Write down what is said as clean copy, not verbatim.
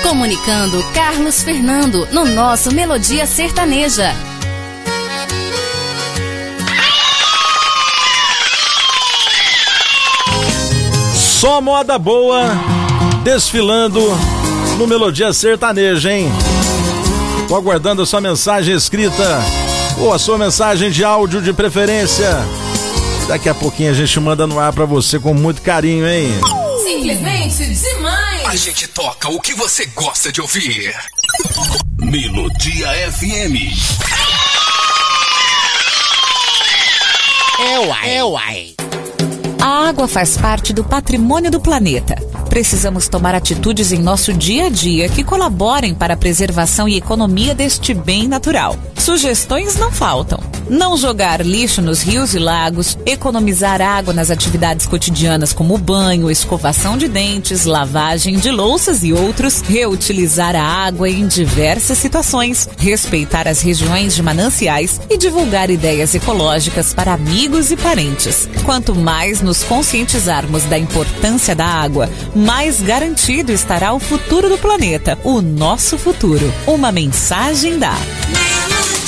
Comunicando Carlos Fernando no nosso Melodia Sertaneja. Só moda boa desfilando no Melodia Sertaneja, hein? Tô aguardando a sua mensagem escrita ou a sua mensagem de áudio de preferência. Daqui a pouquinho a gente manda no ar pra você com muito carinho, hein? Simplesmente demais! A gente toca o que você gosta de ouvir. Melodia FM. É uai. A água faz parte do patrimônio do planeta. Precisamos tomar atitudes em nosso dia a dia que colaborem para a preservação e economia deste bem natural. Sugestões não faltam. Não jogar lixo nos rios e lagos, economizar água nas atividades cotidianas como banho, escovação de dentes, lavagem de louças e outros, reutilizar a água em diversas situações, respeitar as regiões de mananciais e divulgar ideias ecológicas para amigos e parentes. Quanto mais nos conscientizarmos da importância da água, mais garantido estará o futuro do planeta, o nosso futuro. Uma mensagem da